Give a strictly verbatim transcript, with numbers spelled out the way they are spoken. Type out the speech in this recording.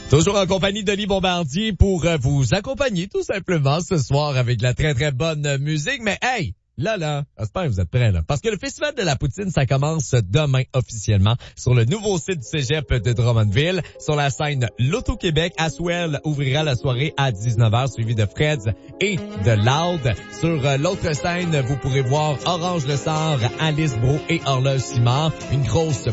Toujours en compagnie de Denis Bombardier pour euh, vous accompagner tout simplement ce soir avec de la très très bonne musique. Mais hey, là là, j'espère que vous êtes prêts là. Parce que le Festival de la Poutine, ça commence demain officiellement sur le nouveau site du Cégep de Drummondville. Sur la scène L'Auto-Québec, Aswell ouvrira la soirée à dix-neuf heures, suivi de Freds et de Loud. Sur euh, l'autre scène, vous pourrez voir Orange Le Sort, Alice Bro et Horloge Simard. Une grosse